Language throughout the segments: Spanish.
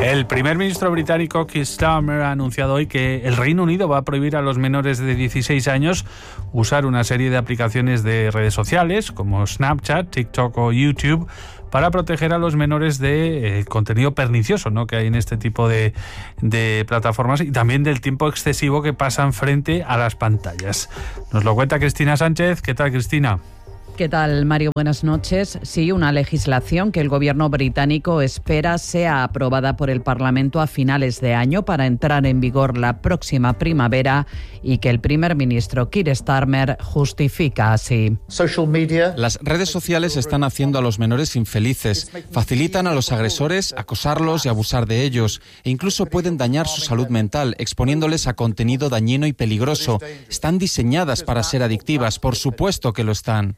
El primer ministro británico Keir Starmer ha anunciado hoy que el Reino Unido va a prohibir a los menores de 16 años usar una serie de aplicaciones de redes sociales como Snapchat, TikTok o YouTube para proteger a los menores de contenido pernicioso, ¿no?, que hay en este tipo de plataformas, y también del tiempo excesivo que pasan frente a las pantallas. Nos lo cuenta Cristina Sánchez. ¿Qué tal, Cristina? ¿Qué tal, Mario? Buenas noches. Sí, una legislación que el gobierno británico espera sea aprobada por el Parlamento a finales de año para entrar en vigor la próxima primavera y que el primer ministro Keir Starmer justifica así. Las redes sociales están haciendo a los menores infelices, facilitan a los agresores acosarlos y abusar de ellos e incluso pueden dañar su salud mental exponiéndoles a contenido dañino y peligroso. Están diseñadas para ser adictivas, por supuesto que lo están.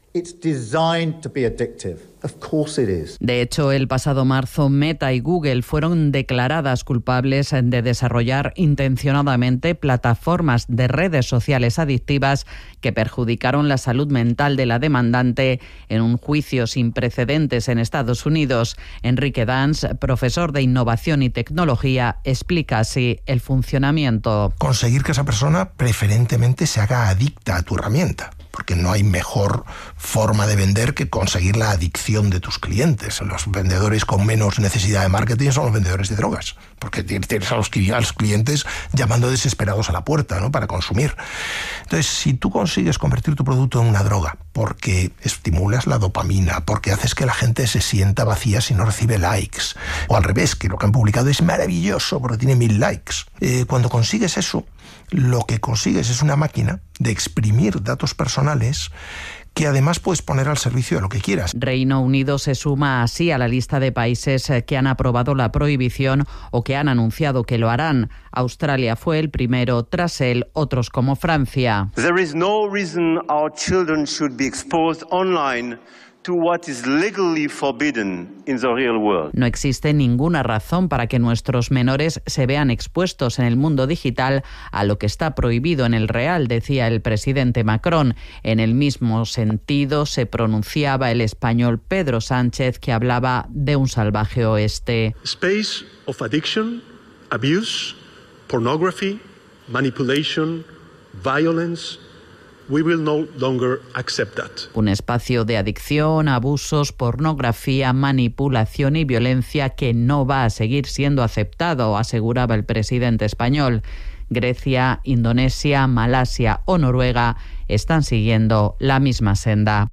De hecho, el pasado marzo, Meta y Google fueron declaradas culpables de desarrollar intencionadamente plataformas de redes sociales adictivas que perjudicaron la salud mental de la demandante en un juicio sin precedentes en Estados Unidos. Enrique Dans, profesor de Innovación y Tecnología, explica así el funcionamiento. Conseguir que esa persona preferentemente se haga adicta a tu herramienta, porque no hay mejor forma de vender que conseguir la adicción de tus clientes. Los vendedores con menos necesidad de marketing son los vendedores de drogas, porque tienes a los clientes llamando desesperados a la puerta, ¿no?, para consumir. Entonces, si tú consigues convertir tu producto en una droga, porque estimulas la dopamina, porque haces que la gente se sienta vacía si no recibe likes, o al revés, que lo que han publicado es maravilloso porque tiene 1000 likes, cuando consigues eso, lo que consigues es una máquina de exprimir datos personales que además puedes poner al servicio de lo que quieras. Reino Unido se suma así a la lista de países que han aprobado la prohibición o que han anunciado que lo harán. Australia fue el primero, tras él otros como Francia. There is no reason our children should be exposed online to what is legally forbidden in the real world. No existe ninguna razón para que nuestros menores se vean expuestos en el mundo digital a lo que está prohibido en el real, decía el presidente Macron. En el mismo sentido se pronunciaba el español Pedro Sánchez, que hablaba de un salvaje oeste. Space of addiction, abuse, pornography, manipulation, violence. We will no longer accept that. Un espacio de adicción, abusos, pornografía, manipulación y violencia que no va a seguir siendo aceptado, aseguraba el presidente español. Grecia, Indonesia, Malasia o Noruega están siguiendo la misma senda.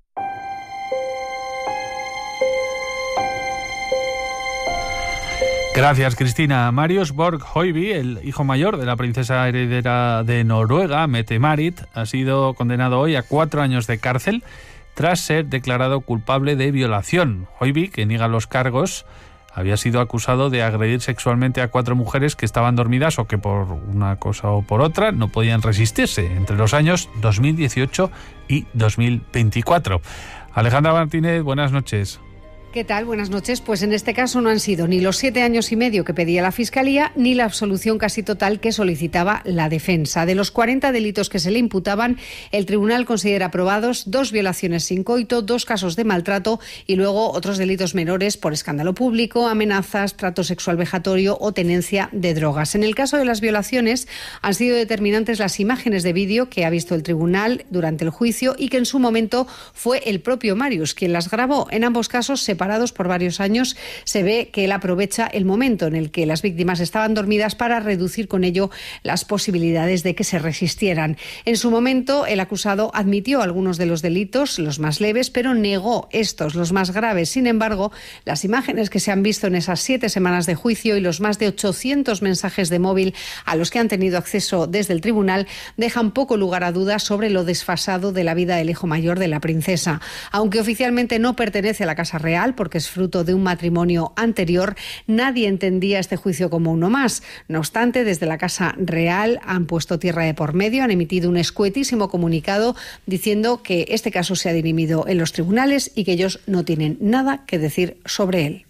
Gracias, Cristina. Marius Borg Høiby, el hijo mayor de la princesa heredera de Noruega, Mette-Marit, ha sido condenado hoy a 4 años de cárcel tras ser declarado culpable de violación. Høiby, que niega los cargos, había sido acusado de agredir sexualmente a 4 mujeres que estaban dormidas o que por una cosa o por otra no podían resistirse entre los años 2018 y 2024. Alejandra Martínez, buenas noches. ¿Qué tal? Buenas noches. Pues en este caso no han sido ni los 7 años y medio que pedía la Fiscalía ni la absolución casi total que solicitaba la defensa. De los 40 delitos que se le imputaban, el tribunal considera aprobados 2 violaciones sin coito, 2 casos de maltrato y luego otros delitos menores por escándalo público, amenazas, trato sexual vejatorio o tenencia de drogas. En el caso de las violaciones han sido determinantes las imágenes de vídeo que ha visto el tribunal durante el juicio y que en su momento fue el propio Marius quien las grabó. En ambos casos separados por varios años, se ve que él aprovecha el momento en el que las víctimas estaban dormidas para reducir con ello las posibilidades de que se resistieran. En su momento, el acusado admitió algunos de los delitos, los más leves, pero negó estos, los más graves. Sin embargo, las imágenes que se han visto en esas 7 semanas de juicio y los más de 800 mensajes de móvil a los que han tenido acceso desde el tribunal dejan poco lugar a dudas sobre lo desfasado de la vida del hijo mayor de la princesa. Aunque oficialmente no pertenece a la Casa Real, porque es fruto de un matrimonio anterior, nadie entendía este juicio como uno más. No obstante, desde la Casa Real han puesto tierra de por medio, han emitido un escuetísimo comunicado diciendo que este caso se ha dirimido en los tribunales y que ellos no tienen nada que decir sobre él.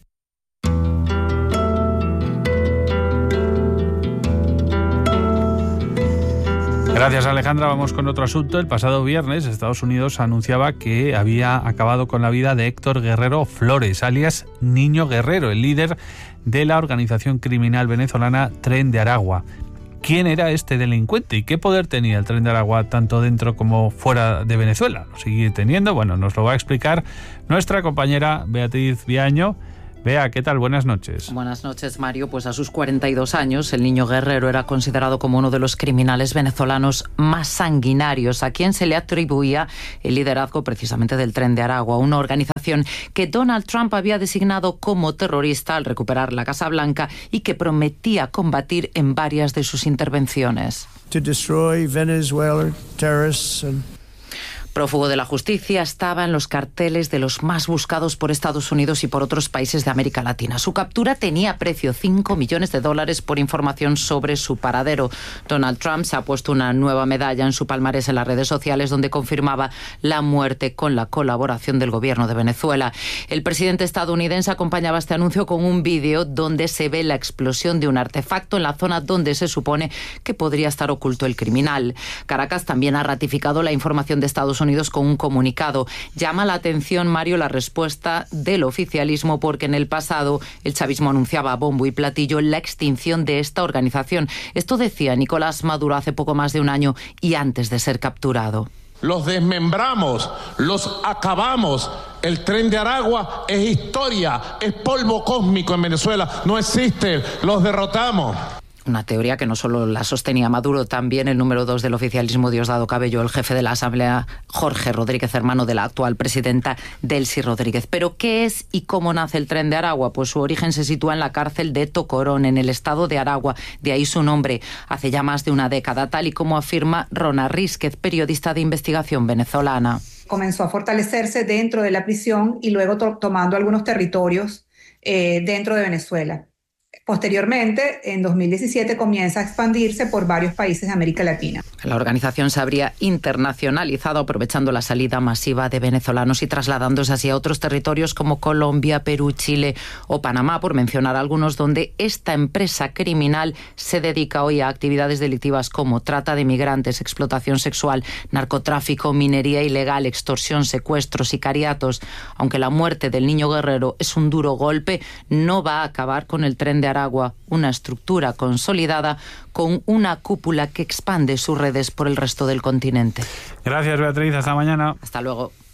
Gracias, Alejandra. Vamos con otro asunto. El pasado viernes Estados Unidos anunciaba que había acabado con la vida de Héctor Guerrero Flores, alias Niño Guerrero, el líder de la organización criminal venezolana Tren de Aragua. ¿Quién era este delincuente y qué poder tenía el Tren de Aragua tanto dentro como fuera de Venezuela? ¿Lo sigue teniendo? Bueno, nos lo va a explicar nuestra compañera Beatriz Viaño. Bea, ¿qué tal? Buenas noches. Buenas noches, Mario. Pues a sus 42 años, el Niño Guerrero era considerado como uno de los criminales venezolanos más sanguinarios, a quien se le atribuía el liderazgo precisamente del Tren de Aragua, una organización que Donald Trump había designado como terrorista al recuperar la Casa Blanca y que prometía combatir en varias de sus intervenciones. To destroy Venezuela terrorists and Prófugo de la justicia, estaba en los carteles de los más buscados por Estados Unidos y por otros países de América Latina. Su captura tenía precio $5 millones por información sobre su paradero. Donald Trump se ha puesto una nueva medalla en su palmarés en las redes sociales donde confirmaba la muerte con la colaboración del gobierno de Venezuela. El presidente estadounidense acompañaba este anuncio con un vídeo donde se ve la explosión de un artefacto en la zona donde se supone que podría estar oculto el criminal. Caracas también ha ratificado la información de Estados Unidos con un comunicado. Llama la atención, Mario, la respuesta del oficialismo porque en el pasado el chavismo anunciaba a bombo y platillo la extinción de esta organización. Esto decía Nicolás Maduro hace poco más de un año y antes de ser capturado. Los desmembramos, los acabamos. El Tren de Aragua es historia, es polvo cósmico en Venezuela. No existe, los derrotamos. Una teoría que no solo la sostenía Maduro, también el número 2 del oficialismo, Diosdado Cabello, el jefe de la Asamblea, Jorge Rodríguez, hermano de la actual presidenta Delcy Rodríguez. ¿Pero qué es y cómo nace el Tren de Aragua? Pues su origen se sitúa en la cárcel de Tocorón, en el estado de Aragua, de ahí su nombre, hace ya más de una década, tal y como afirma Rona Rísquez, periodista de investigación venezolana. Comenzó a fortalecerse dentro de la prisión y luego tomando algunos territorios dentro de Venezuela. Posteriormente, en 2017, comienza a expandirse por varios países de América Latina. La organización se habría internacionalizado aprovechando la salida masiva de venezolanos y trasladándose así a otros territorios como Colombia, Perú, Chile o Panamá, por mencionar algunos, donde esta empresa criminal se dedica hoy a actividades delictivas como trata de migrantes, explotación sexual, narcotráfico, minería ilegal, extorsión, secuestros, sicariatos. Aunque la muerte del Niño Guerrero es un duro golpe, no va a acabar con el Tren de Aragua, una estructura consolidada con una cúpula que expande sus redes por el resto del continente. Gracias, Beatriz. Hasta mañana. Hasta luego.